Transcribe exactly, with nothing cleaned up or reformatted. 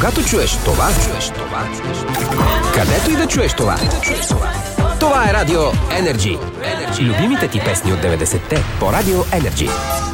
Когато чуеш това, чуеш това, където и да чуеш това. Това е Радио Energy. Любимите ти песни от деветдесетте по Радио Energy.